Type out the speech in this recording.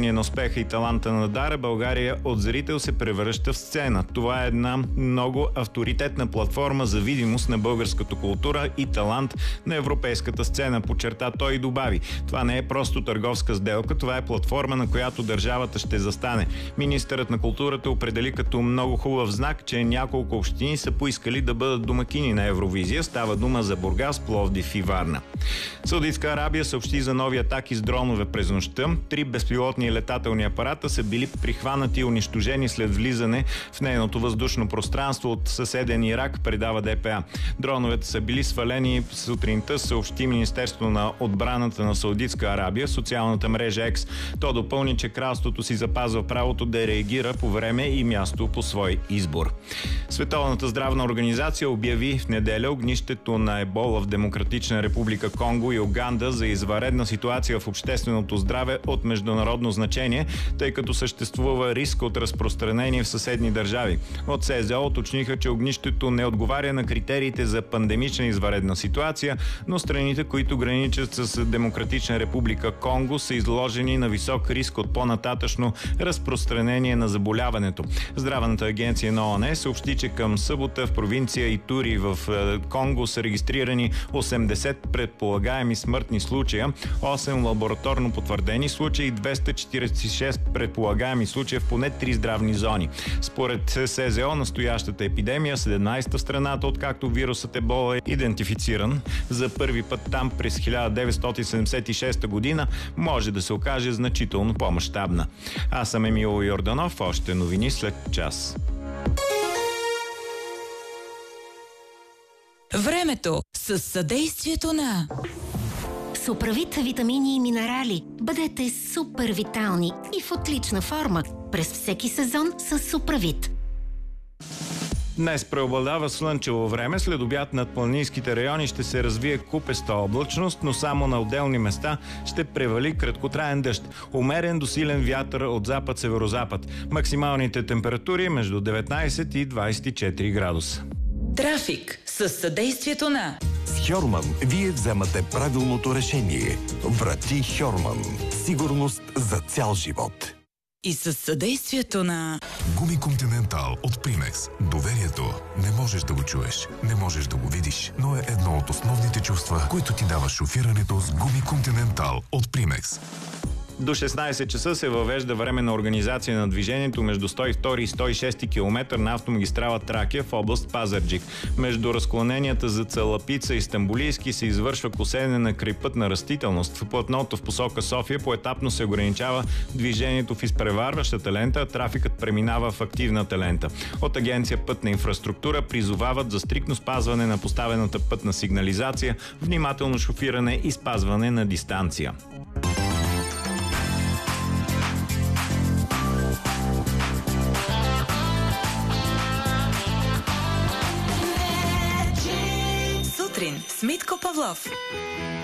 Благодарение на успеха и таланта на Дара, България от зрител се превръща в сцена. Това е една много авторитетна платформа за видимост на българската култура и талант на европейската сцена, подчерта той и добави. Това не е просто търговска сделка, това е платформа, на която държавата ще застане. Министърът на културата определи като много хубав знак, че няколко общини са поискали да бъдат домакини на Евровизия. Става дума за Бургас, Пловдив и Варна. Саудитска Арабия съобщи за нови атаки с дронове през нощта. 3 безпилотни летателни апарата са били прихванати и унищожени след влизане в нейното въздушно пространство от съседен Ирак, предава ДПА. Дроновете са били свалени сутринта, съобщи Министерство на отбраната на Саудитска Арабия, социалната мрежа X. То допълни, че кралството си запазва правото да реагира по време и място по свой избор. Световната здравна организация обяви в неделя огнището на ебола в Демократична република Конго и Уганда за извънредна ситуация в общественото здраве от международно значение, тъй като съществува риск от разпространение в съседни държави. От СЗО уточниха, че огнището не отговаря на критериите за пандемична извънредна ситуация, но страните, които граничат с Демократична република Конго, са изложени на висок риск от по-нататъчно разпространение на заболяването. Здравната агенция на ООН съобщи, че към събота в провинция Итури в Конго са регистрирани 80 предполагаеми смъртни случая, 8 лабораторно потвърдени случаи и 246 предполагаеми случая в поне 3 здравни зони. Според СЗО, настоящата епидемия, 17-та в страната, откакто вирусът ебола е идентифициран за първи път там през 1976 година, може да се окаже значително по-мащабна. Аз съм Емил Йорданов, още новини след час. Времето с съдействието на Суправит витамини и минерали. Бъдете супер витални и в отлична форма през всеки сезон с Суправит. Днес преобладава слънчево време. След обяд над планинските райони ще се развие купеста облачност, но само на отделни места ще превали краткотраен дъжд. Умерен до силен вятър от запад-северозапад. Максималните температури между 19 и 24 градуса. Трафик с съдействието на С Хьорман вие вземате правилното решение. Врати Хьорман. Сигурност за цял живот. и с съдействието на Гуми Континентал от Примекс. Доверието не можеш да го чуеш, не можеш да го видиш, но е едно от основните чувства, които ти дава шофирането с Гуми Континентал от Примекс. До 16 часа се въвежда временна организация на движението между 102 и 106 км на автомагистрала Тракия в област Пазарджик. Между разклоненията за Цалапица и Стамбулийски се извършва косене на крайпътна растителност. В платното в посока София поетапно се ограничава движението в изпреварващата лента, а трафикът преминава в активната лента. От Агенция Пътна инфраструктура призовават за стриктно спазване на поставената пътна сигнализация, внимателно шофиране и спазване на дистанция. Сутрин с Митко Павлов.